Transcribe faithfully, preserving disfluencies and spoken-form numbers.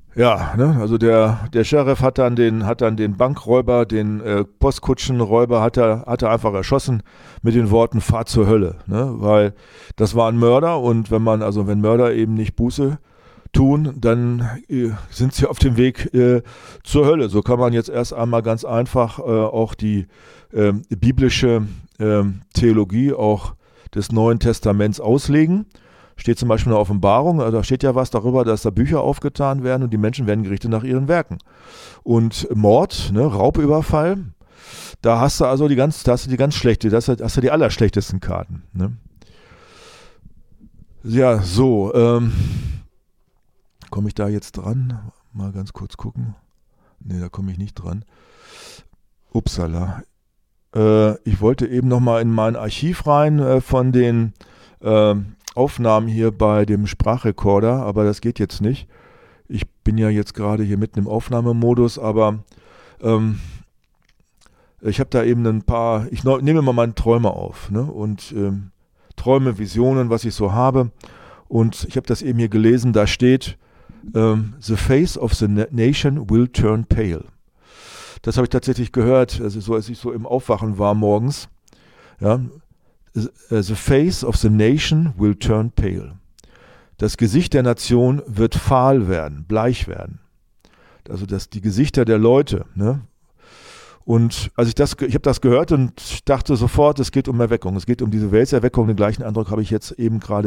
Ja, ne, also der, der Sheriff hat dann den, hat dann den Bankräuber, den äh, Postkutschenräuber hat er, hat er einfach erschossen mit den Worten Fahr zur Hölle, ne, weil das war ein Mörder und wenn man, also wenn Mörder eben nicht Buße tun, dann äh, sind sie auf dem Weg äh, zur Hölle. So kann man jetzt erst einmal ganz einfach äh, auch die äh, biblische äh, Theologie auch des Neuen Testaments auslegen. Steht zum Beispiel in der Offenbarung, da steht ja was darüber, dass da Bücher aufgetan werden und die Menschen werden gerichtet nach ihren Werken. Und Mord, ne, Raubüberfall, da hast du also die ganz, da hast du die ganz schlechte, das hast du die allerschlechtesten Karten. Ne? Ja, so, ähm, komme ich da jetzt dran? Mal ganz kurz gucken. Ne, da komme ich nicht dran. Upsala. Äh, ich wollte eben noch mal in mein Archiv rein äh, von den äh, Aufnahmen hier bei dem Sprachrekorder, aber das geht jetzt nicht. Ich bin ja jetzt gerade hier mitten im Aufnahmemodus, aber ähm, ich habe da eben ein paar, ich nehme mal meine Träume auf, ne? Und ähm, Träume, Visionen, was ich so habe. Und ich habe das eben hier gelesen, da steht, ähm, The face of the nation will turn pale. Das habe ich tatsächlich gehört, also so, als ich so im Aufwachen war morgens. Ja, The face of the nation will turn pale. Das Gesicht der Nation wird fahl werden, bleich werden. Also das, die Gesichter der Leute. Ne? Und als ich das, ich habe das gehört und dachte sofort, es geht um Erweckung. Es geht um diese Weltserweckung. Den gleichen Eindruck habe ich jetzt eben gerade